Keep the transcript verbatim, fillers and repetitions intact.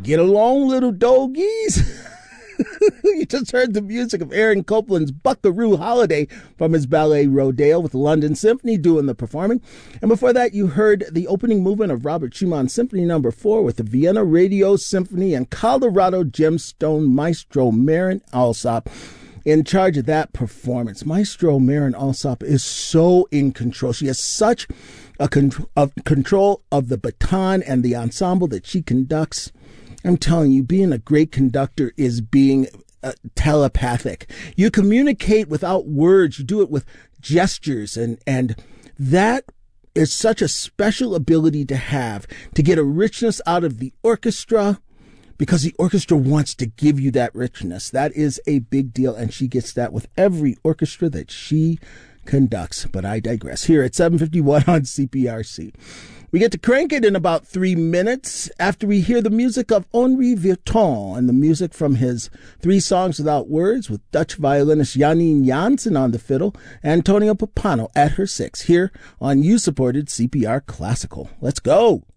Get along, little doggies. You just heard the music of Aaron Copland's Buckaroo Holiday from his ballet Rodeo with the London Symphony doing the performing. And before that, you heard the opening movement of Robert Schumann Symphony Number four with the Vienna Radio Symphony and Colorado Gemstone maestro Marin Alsop in charge of that performance. Maestro Marin Alsop is so in control. She has such a con- of control of the baton and the ensemble that she conducts. I'm telling you, being a great conductor is being uh, telepathic. You communicate without words. You do it with gestures. And, and that is such a special ability to have, to get a richness out of the orchestra, because the orchestra wants to give you that richness. That is a big deal. And she gets that with every orchestra that she conducts. But I digress. Here at seven fifty-one on C P R C. We get to crank it in about three minutes after we hear the music of Henri Virton and the music from his Three Songs Without Words with Dutch violinist Janine Jansen on the fiddle, Antonio Papano at her six, here on you-supported C P R Classical. Let's go.